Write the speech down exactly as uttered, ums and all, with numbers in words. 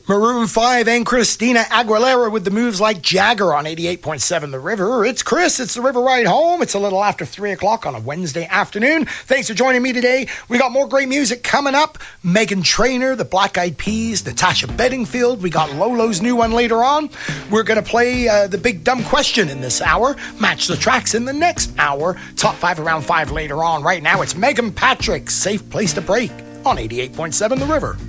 Maroon five and Christina Aguilera with the moves like Jagger on eighty-eight point seven The River. It's Chris. It's the River Ride Home. It's a little after three o'clock on a Wednesday afternoon. Thanks for joining me today. We got more great music coming up. Meghan Trainor, the Black Eyed Peas, Natasha Bedingfield. We got Lolo's new one later on. We're going to play uh, the big dumb question in this hour. Match the tracks in the next hour. Top five around five later on. Right now, it's Megan Patrick, Safe Place to Break on eighty-eight point seven The River.